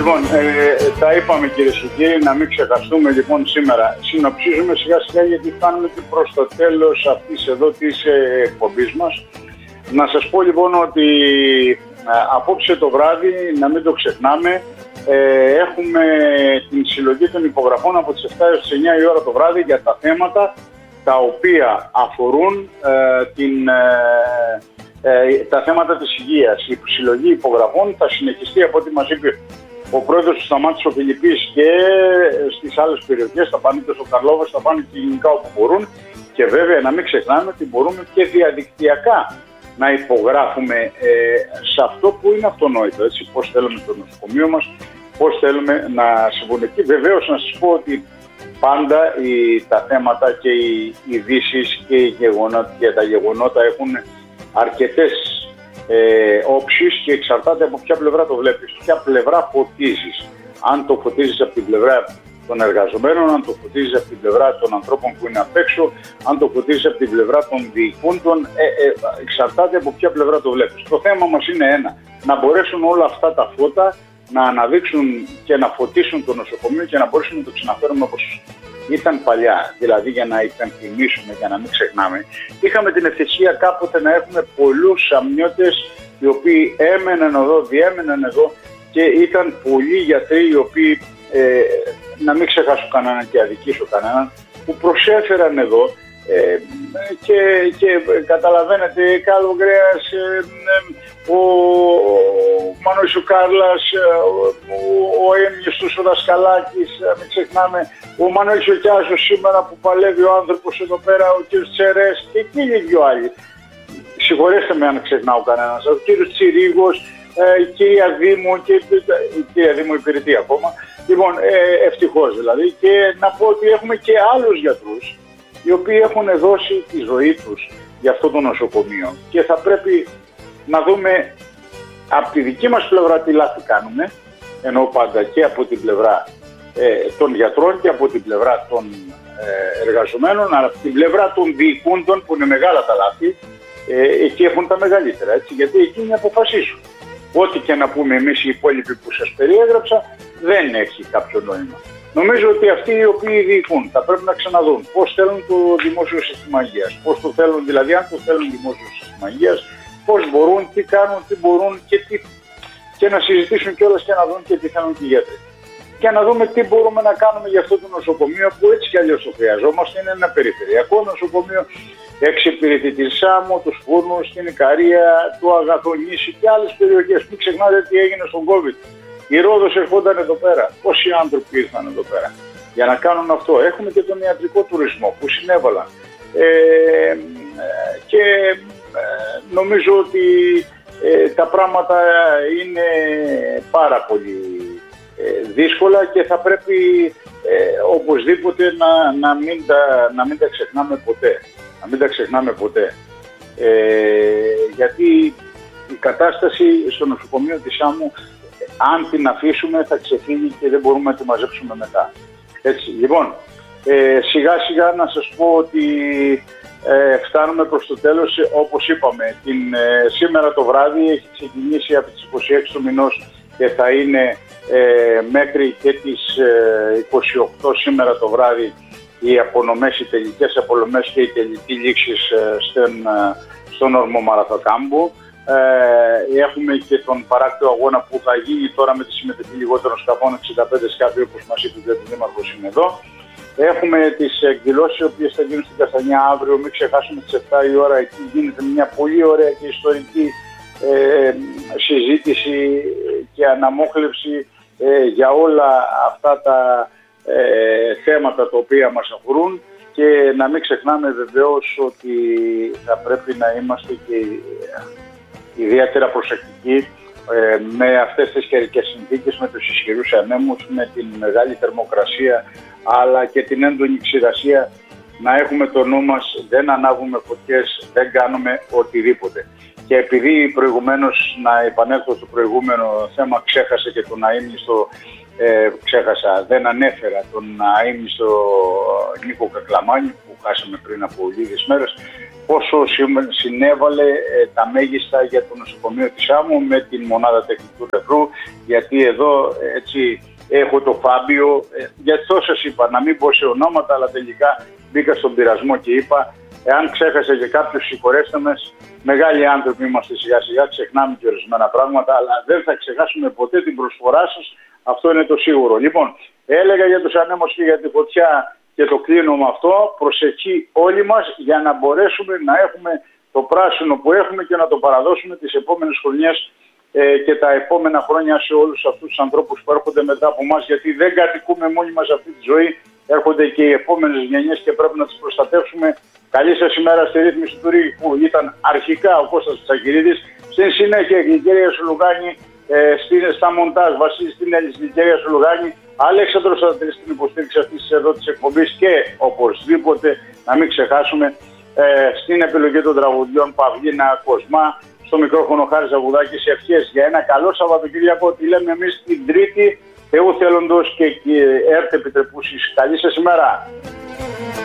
Λοιπόν, τα είπαμε κυρίες και κύριοι, να μην ξεχαστούμε λοιπόν σήμερα. Συνοψίζουμε σιγά σιγά γιατί φτάνουμε και προς το τέλος αυτής εδώ της εκπομπής μας. Να σας πω λοιπόν ότι απόψε το βράδυ, να μην το ξεχνάμε, έχουμε την συλλογή των υπογραφών από τις 7 έως τις 9 η ώρα το βράδυ για τα θέματα τα οποία αφορούν τα θέματα της υγείας. Η συλλογή υπογραφών θα συνεχιστεί από ό,τι μας είπε ο πρόεδρος του Σταμάτης ο Φιλιππής και στις άλλες περιοχές, θα πάνε και στο Καρλόβας, θα πάνε και γενικά όπου μπορούν. Και βέβαια να μην ξεχνάμε ότι μπορούμε και διαδικτυακά να υπογράφουμε σε αυτό που είναι αυτονόητο, έτσι, πώς θέλουμε το νοσοκομείο μας, πώς θέλουμε να συμβουλευτεί. Βεβαίως να σας πω ότι πάντα τα θέματα και οι ειδήσεις και τα γεγονότα έχουν αρκετές όψεις και εξαρτάται από ποια πλευρά το βλέπεις, ποια πλευρά φωτίζεις. Αν το φωτίζεις από την πλευρά των εργαζομένων, αν το φωτίζεις από την πλευρά των ανθρώπων που είναι απ' έξω, αν το φωτίζεις από την πλευρά των διοικούντων, εξαρτάται από ποια πλευρά το βλέπεις. Το θέμα μας είναι ένα, να μπορέσουν όλα αυτά τα φώτα να αναδείξουν και να φωτίσουν το νοσοκομείο και να μπορέσουν να το ξαναφέρουμε όπως ήταν παλιά. Δηλαδή, για να υπενθυμίσουμε, για να μην ξεχνάμε, είχαμε την ευτυχία κάποτε να έχουμε πολλούς αμνιώτες οι οποίοι έμεναν εδώ, διέμεναν εδώ και ήταν πολλοί γιατροί οι οποίοι, να μην ξεχάσω κανέναν και αδικήσω κανέναν, που προσέφεραν εδώ και καταλαβαίνετε, Καλογρέας, ο Μανώης ο Κάρλας, ο Έμιωστος ο Δασκαλάκης, μην ξεχνάμε, ο Μανώης ο Κιάζος σήμερα που παλεύει ο άνθρωπος εδώ πέρα, ο κ. Τσερές και εκείνοι δυο άλλοι. Συγχωρέστε με αν ξεχνάω κανένας, ο κ. Τσιρίγος, η κυρία Δήμου και η κυρία Δήμου υπηρετεί ακόμα. Λοιπόν, ευτυχώς δηλαδή, και να πω ότι έχουμε και άλλους γιατρούς οι οποίοι έχουν δώσει τη ζωή τους για αυτό το νοσοκομείο και θα πρέπει να δούμε από τη δική μας πλευρά τι λάθη κάνουμε, ενώ πάντα και από την πλευρά των γιατρών και από την πλευρά των εργαζομένων, αλλά από την πλευρά των διοικούντων που είναι μεγάλα τα λάθη, εκεί έχουν τα μεγαλύτερα, έτσι, γιατί εκείνοι αποφασίζουν. Ό,τι και να πούμε εμείς οι υπόλοιποι που σας περιέγραψα δεν έχει κάποιο νόημα. Νομίζω ότι αυτοί οι οποίοι διοικούν θα πρέπει να ξαναδούν πώς θέλουν το δημόσιο σύστημα υγείας, πώς το θέλουν, δηλαδή αν το θέλουν δημόσιο σύστημα υγείας, πώς μπορούν, τι κάνουν, τι μπορούν και να συζητήσουν κιόλας και να δουν και τι θέλουν και οι γιατροί. Και να δούμε τι μπορούμε να κάνουμε για αυτό το νοσοκομείο που έτσι κι αλλιώς το χρειαζόμαστε. Είναι ένα περιφερειακό νοσοκομείο, εξυπηρετεί τη Σάμο, τους Φούρνους, την Ικαρία, το Αγαθονήσι και άλλες περιοχές. Μην ξεχνάτε τι έγινε στον COVID. Η Ρόδος ερχόταν εδώ πέρα. Πόσοι άνθρωποι ήρθαν εδώ πέρα για να κάνουν αυτό. Έχουμε και τον ιατρικό τουρισμό που συνέβαλαν. Και νομίζω ότι τα πράγματα είναι πάρα πολύ δύσκολα και θα πρέπει οπωσδήποτε να μην τα ξεχνάμε ποτέ. Να μην τα ξεχνάμε ποτέ. Γιατί η κατάσταση στο νοσοκομείο της Σάμου, αν την αφήσουμε, θα ξεφύγει και δεν μπορούμε να τη μαζέψουμε μετά. Έτσι, λοιπόν, σιγά σιγά να σας πω ότι φτάνουμε προς το τέλος. Όπως είπαμε, σήμερα το βράδυ έχει ξεκινήσει από τις 26 του μηνός και θα είναι μέχρι και τις 28 σήμερα το βράδυ οι απονομές, οι τελικές απονομές και η τελική λήξη στον ορμομαραθοκάμπο. Έχουμε και τον παράκτιο αγώνα που θα γίνει τώρα με τη συμμετοχή λιγότερων σκαφών, 65 σκάφη όπως μας είπε ο Δήμαρχος είναι εδώ. Έχουμε τις εκδηλώσεις οι οποίες θα γίνουν στην Καστανιά αύριο, μην ξεχάσουμε τις 7 η ώρα, εκεί γίνεται μια πολύ ωραία και ιστορική συζήτηση και αναμόχλευση για όλα αυτά τα θέματα τα οποία μας αφορούν και να μην ξεχνάμε βεβαίως ότι θα πρέπει να είμαστε και ιδιαίτερα προσεκτικοί με αυτές τις καιρικές συνθήκες, με τους ισχυρούς ανέμους, με την μεγάλη θερμοκρασία αλλά και την έντονη ξηρασία, να έχουμε το νου μας, δεν ανάβουμε φωτιές, δεν κάνουμε οτιδήποτε. Και επειδή προηγουμένως, να επανέλθω στο προηγούμενο θέμα, ξέχασα και τον αείμνηστο, δεν ανέφερα τον αείμνηστο Νίκο Κακλαμάνη που χάσαμε πριν από λίγες μέρες. πόσο συνέβαλε τα μέγιστα για το νοσοκομείο της Άμμου με την μονάδα τεχνικού νεφρού, γιατί εδώ έτσι έχω το Φάμπιο, γιατί σας είπα να μην πω σε ονόματα, αλλά τελικά μπήκα στον πειρασμό και είπα, εάν ξέχασα και κάποιους, συγχωρέστε με, μεγάλοι άνθρωποι είμαστε σιγά σιγά, ξεχνάμε και ορισμένα πράγματα, αλλά δεν θα ξεχάσουμε ποτέ την προσφορά σας, αυτό είναι το σίγουρο. Λοιπόν, έλεγα για τους ανέμους και για τη φωτιά και το κλείνω με αυτό, προσοχή όλοι μας για να μπορέσουμε να έχουμε το πράσινο που έχουμε και να το παραδώσουμε τις επόμενες χρονιές και τα επόμενα χρόνια σε όλους αυτούς τους ανθρώπους που έρχονται μετά από εμάς, γιατί δεν κατοικούμε μόνοι μας αυτή τη ζωή, έρχονται και οι επόμενες γενιές και πρέπει να τις προστατεύσουμε. Καλή σας ημέρα στη ρύθμιση του Ρίγη που ήταν αρχικά ο Κώστας Τσακυρίδης, στην συνέχεια η Γλυκερία Σουλουγάνη, στα μοντάζ Βασίλη Στινέλη, Γλυκερία Σουλουγάνη, Αλέξανδρος Στρατής στην υποστήριξη αυτής εδώ της εκπομπής και οπωσδήποτε να μην ξεχάσουμε στην επιλογή των τραγουδιών Παυλίνα Κοσμά, στο μικρόφωνο Χάρης Αγουδάκης, ευχές για ένα καλό Σαββατοκύριακο. Τι λέμε εμείς την Τρίτη, Θεού θέλοντος και έρτε επιτρεπούσεις. Καλή σας ημέρα.